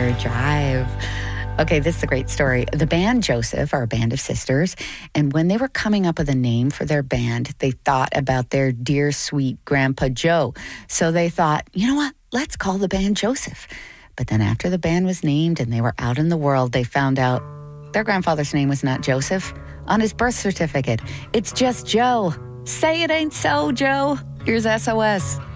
River Drive. Okay, this is a great story. The band Joseph are a band of sisters, and when they were coming up with a name for their band, they thought about their dear, sweet Grandpa Joe. So they thought, you know what? Let's call the band Joseph. But then after the band was named and they were out in the world, they found out their grandfather's name was not Joseph. On his birth certificate, it's just Joe. Say it ain't so, Joe. Here's SOS.